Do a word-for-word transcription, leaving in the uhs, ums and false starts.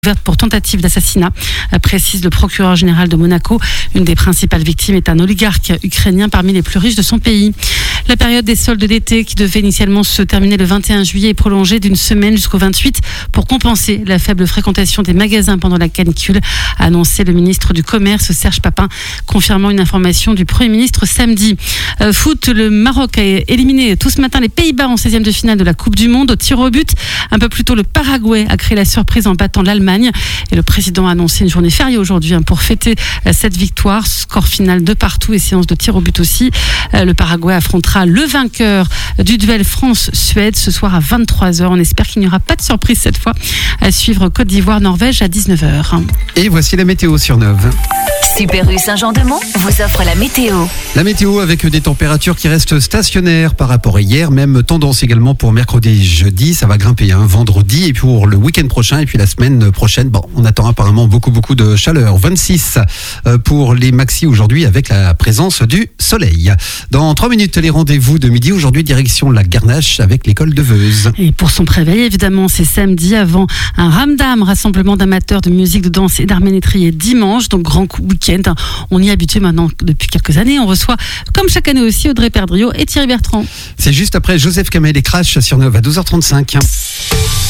ouverte pour tentative d'assassinat, précise le procureur général de Monaco. Une des principales victimes est un oligarque ukrainien parmi les plus riches de son pays. La période des soldes d'été, qui devait initialement se terminer le vingt et un juillet, est prolongée d'une semaine jusqu'au vingt-huit pour compenser la faible fréquentation des magasins pendant la canicule, a annoncé le ministre du Commerce Serge Papin, confirmant une information du Premier ministre samedi. Euh, foot, le Maroc a éliminé tout ce matin les Pays-Bas en seizième de finale de la Coupe du Monde au tir au but. Un peu plus tôt, le Paraguay a créé la surprise en battant l'Allemagne. Et le président a annoncé une journée fériée aujourd'hui hein, pour fêter euh, cette victoire. Score final de partout et séance de tir au but aussi. Euh, le Paraguay affrontera le vainqueur du duel France-Suède ce soir à vingt-trois heures. On espère qu'il n'y aura pas de surprise cette fois. À suivre Côte d'Ivoire-Norvège à dix-neuf heures. Et voici la météo sur Neuve. Super U Saint-Jean-de-Mont vous offre la météo. La météo avec des températures qui restent stationnaires par rapport à hier. Même tendance également pour mercredi, jeudi. Ça va grimper hein, vendredi et pour le week-end prochain et puis la semaine prochaine. Bon, on attend apparemment beaucoup beaucoup de chaleur. vingt-six pour les maxis aujourd'hui avec la présence du soleil. Dans trois minutes, les rendez-vous de midi. Aujourd'hui, direction la Garnache avec l'école de Veuze. Et pour son préveil, évidemment, c'est samedi avant un ramdam, rassemblement d'amateurs de musique, de danse et d'arménétrie et dimanche. Donc grand week-end. On y est habitué maintenant depuis quelques années. On reçoit, comme chaque année aussi, Audrey Perdriau et Thierry Bertrand. C'est juste après Joseph Kamel et Crash sur Neuve à douze heures trente-cinq.